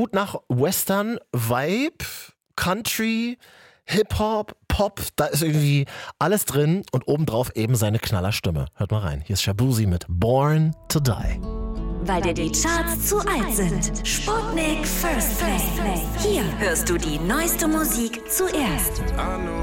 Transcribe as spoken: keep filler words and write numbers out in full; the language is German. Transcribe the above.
gut nach Western, Vibe, Country, Hip-Hop, Pop, da ist irgendwie alles drin und obendrauf eben seine Knallerstimme. Hört mal rein, hier ist Shaboozey mit Born to Die. Weil dir die Charts zu alt sind. Sputnik First Play. Hier hörst du die neueste Musik zuerst.